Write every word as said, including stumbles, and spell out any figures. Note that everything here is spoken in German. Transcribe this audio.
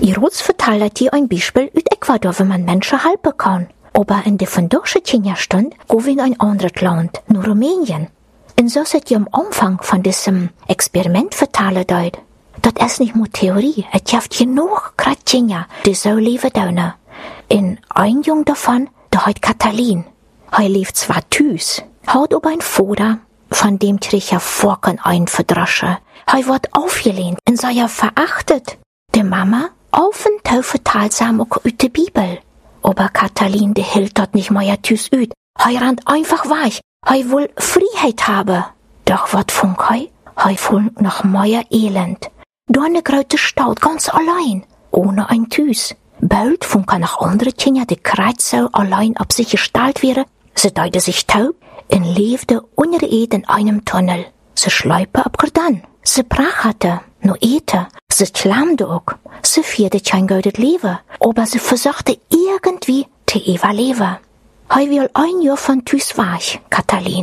Irots verteilt dir ein Beispiel aus Ecuador, wenn man Menschen helfen kann. Aber in der vandaag Stund gehen wir in ein anderes Land, nur Rumänien. Und so ist ja am Anfang von diesem Experiment verteilt dort. Das ist nicht nur Theorie, es gibt genug Kratschinja, die so leben dürfen. In ein Jung davon, der heißt Katalin. Er lebt zwar tüß, hat aber ein Vater, von dem kriegt er Forken ein verdroschen. Er wird aufgelehnt und sei er verachtet. Die Mama auf und tau vertalsam auch aus der Bibel. Aber Katalin, die hält dort nicht mehr tüß üt. Er rennt einfach weich. Er will Freiheit haben. Doch wat funk er? Er fühlt noch mehr Elend. Dort graute Stadt ganz allein, ohne ein Tüß. Bald funk er nach andere Kinder, die kreuz so allein ab sich gestellt wäre. Sie deute sich taub und lebte unter Ed in einem Tunnel. Sie schleipe ab dann. Sie brachete, no ete. Sie klamde auch. Sie führte kein gutes Leben, aber sie versuchte irgendwie zu überleben. Er will ein Jahr von Tüß weich, Katalin.